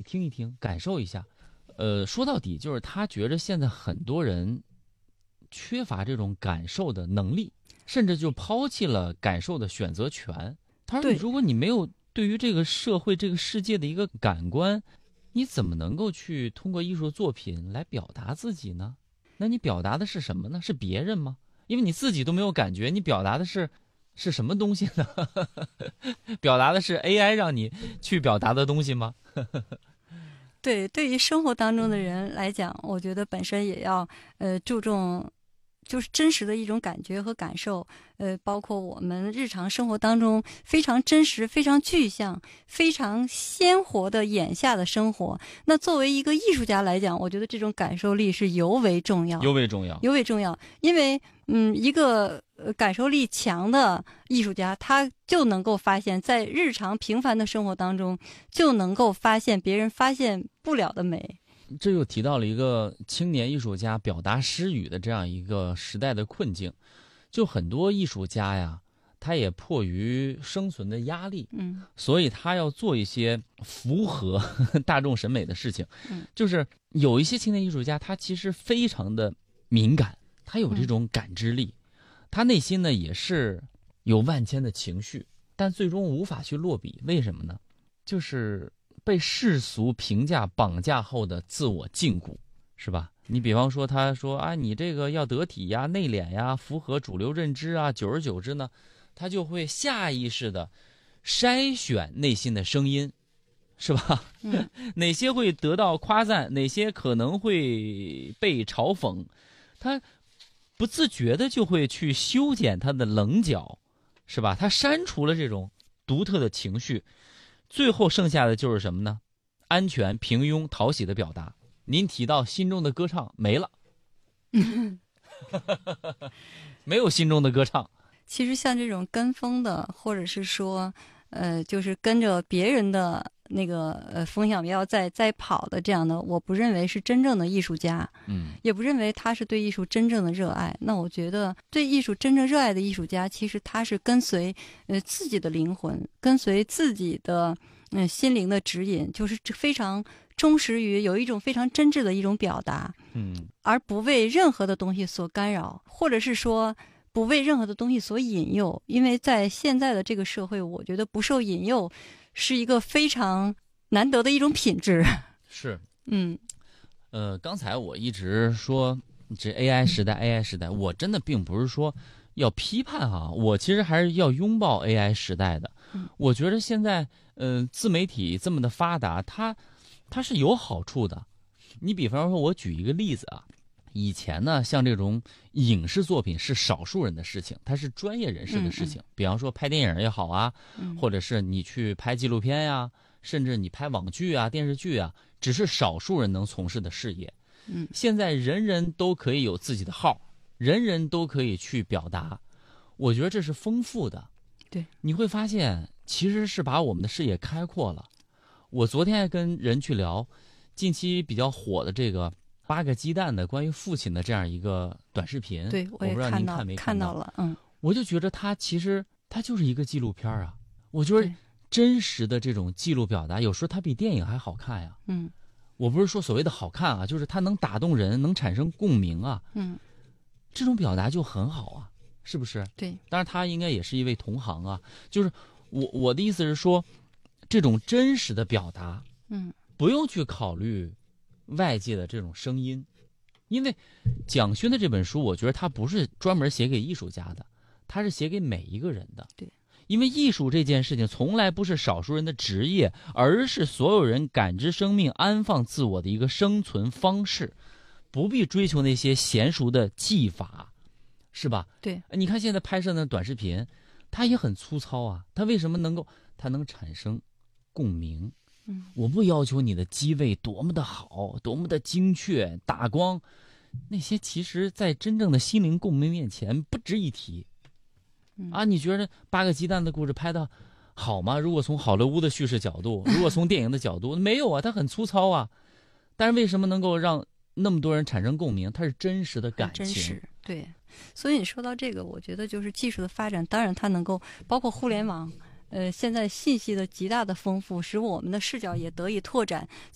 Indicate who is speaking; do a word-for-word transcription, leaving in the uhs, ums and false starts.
Speaker 1: 听一听，感受一下。呃，说到底就是他觉着现在很多人缺乏这种感受的能力，甚至就抛弃了感受的选择权。他说：“如果你没有对于这个社会、这个世界的一个感官，你怎么能够去通过艺术作品来表达自己呢？那你表达的是什么呢？是别人吗？因为你自己都没有感觉，你表达的是是什么东西呢？表达的是 A I 让你去表达的东西吗？”
Speaker 2: 对，对于生活当中的人来讲，我觉得本身也要呃注重，就是真实的一种感觉和感受，呃，包括我们日常生活当中非常真实、非常具象、非常鲜活的眼下的生活。那作为一个艺术家来讲，我觉得这种感受力是尤为重要，
Speaker 1: 尤为重要，
Speaker 2: 尤为重要，因为嗯，一个呃感受力强的艺术家，他就能够发现，在日常平凡的生活当中，就能够发现别人发现不了的美。
Speaker 1: 这又提到了一个青年艺术家表达失语的这样一个时代的困境。就很多艺术家呀，他也迫于生存的压力，
Speaker 2: 嗯，
Speaker 1: 所以他要做一些符合大众审美的事情。
Speaker 2: 嗯，
Speaker 1: 就是有一些青年艺术家，他其实非常的敏感，他有这种感知力，嗯、他内心呢也是有万千的情绪，但最终无法去落笔。为什么呢？就是被世俗评价绑架后的自我禁锢，是吧？你比方说，他说啊，你这个要得体呀、内敛呀，符合主流认知啊，久而久之呢，他就会下意识的筛选内心的声音，是吧？
Speaker 2: 嗯、
Speaker 1: 哪些会得到夸赞，哪些可能会被嘲讽，他不自觉的就会去修剪他的棱角，是吧？他删除了这种独特的情绪，最后剩下的就是什么呢？安全、平庸、讨喜的表达。您提到心中的歌唱没了，没有心中的歌唱。
Speaker 2: 其实像这种跟风的，或者是说，呃，就是跟着别人的那个呃风向标在在跑的这样的，我不认为是真正的艺术家，
Speaker 1: 嗯，
Speaker 2: 也不认为他是对艺术真正的热爱。那我觉得，对艺术真正热爱的艺术家，其实他是跟随呃自己的灵魂，跟随自己的嗯、呃、心灵的指引，就是非常忠实于有一种非常真挚的一种表达，
Speaker 1: 嗯，
Speaker 2: 而不为任何的东西所干扰，或者是说不为任何的东西所引诱。因为在现在的这个社会，我觉得不受引诱是一个非常难得的一种品质。
Speaker 1: 是，
Speaker 2: 嗯，
Speaker 1: 呃，刚才我一直说这 A I 时代 ，A I 时代，我真的并不是说要批判哈，我其实还是要拥抱 A I 时代的。
Speaker 2: 嗯、
Speaker 1: 我觉得现在，嗯、呃，自媒体这么的发达，它它是有好处的。你比方说，我举一个例子啊。以前呢，像这种影视作品是少数人的事情，它是专业人士的事情。嗯嗯比方说拍电影也好啊，嗯、或者是你去拍纪录片呀，甚至你拍网剧啊、电视剧啊，只是少数人能从事的事业。
Speaker 2: 嗯，
Speaker 1: 现在人人都可以有自己的号，人人都可以去表达。我觉得这是丰富的。
Speaker 2: 对，
Speaker 1: 你会发现其实是把我们的视野开阔了。我昨天还跟人去聊近期比较火的这个。八个鸡蛋的关于父亲的这样一个短视频，
Speaker 2: 对，
Speaker 1: 我也不知道您看没
Speaker 2: 看到了，嗯，
Speaker 1: 我就觉得它其实它就是一个纪录片啊。我觉得真实的这种记录表达，有时候它比电影还好看呀。
Speaker 2: 嗯，
Speaker 1: 我不是说所谓的好看啊，就是它能打动人，能产生共鸣啊。
Speaker 2: 嗯，
Speaker 1: 这种表达就很好啊，是不是？
Speaker 2: 对，
Speaker 1: 当然他应该也是一位同行啊。就是我我的意思是说，这种真实的表达，
Speaker 2: 嗯，
Speaker 1: 不用去考虑外界的这种声音，因为蒋勋的这本书，我觉得他不是专门写给艺术家的，他是写给每一个人的。
Speaker 2: 对，
Speaker 1: 因为艺术这件事情从来不是少数人的职业，而是所有人感知生命、安放自我的一个生存方式，不必追求那些娴熟的技法，是吧？
Speaker 2: 对，
Speaker 1: 你看现在拍摄的短视频，它也很粗糙啊，它为什么能够，它能产生共鸣？
Speaker 2: 嗯，
Speaker 1: 我不要求你的机位多么的好，多么的精确，打光，那些其实在真正的心灵共鸣面前不值一提。
Speaker 2: 嗯、
Speaker 1: 啊，你觉得八个鸡蛋的故事拍的好吗？如果从好莱坞的叙事角度，如果从电影的角度，没有啊，它很粗糙啊。但是为什么能够让那么多人产生共鸣？它是真实的感情。
Speaker 2: 真实，对。所以你说到这个，我觉得就是技术的发展，当然它能够包括互联网。呃，现在信息的极大的丰富，使我们的视角也得以拓展。